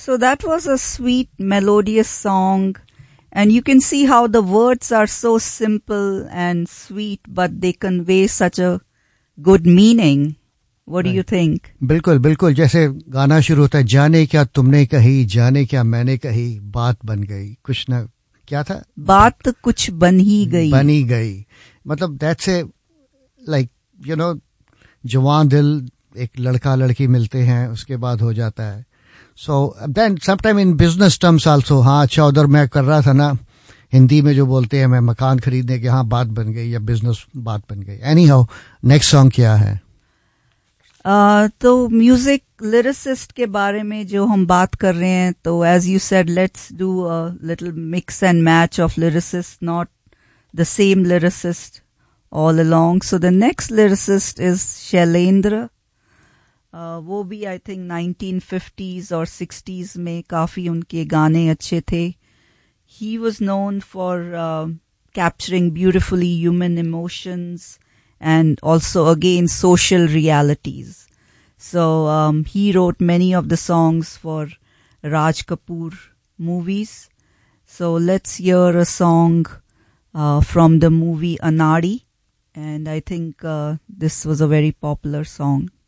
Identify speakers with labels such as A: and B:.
A: So that was a sweet, melodious song. And you can see how the words are so simple and sweet, but they convey such a good meaning. What do you think?
B: बिल्कुल बिल्कुल, जैसे गाना शुरू होता है, जाने क्या तुमने कही, जाने क्या मैंने कही, बात बन गई, कुछ ना क्या था,
A: बात कुछ बन ही गई.
B: मतलब that's a like you know, जवान दिल, एक लड़का लड़की मिलते हैं, उसके बाद हो जाता है. So then sometime in business terms also, हाँ अच्छा उधर मैं कर रहा था ना, हिंदी में जो बोलते हैं, मैं मकान खरीदने के, हाँ बात बन गई, या बिजनेस बात बन गई. एनी हाउ, नेक्स्ट सॉन्ग क्या है?
A: तो म्यूजिक लिरिसिस्ट के बारे में जो हम बात कर रहे हैं, तो as you said, let's do a little mix and match of lyricist, not the same lyricist all along. So the next lyricist is Shailendra. वो भी I think 1950s और 60s में काफी उनके गाने अच्छे थे. He was known for capturing beautifully human emotions and also again social realities. So he wrote many of the songs for Raj Kapoor movies. So let's hear a song from the movie Anadi. And I think this was a very popular song.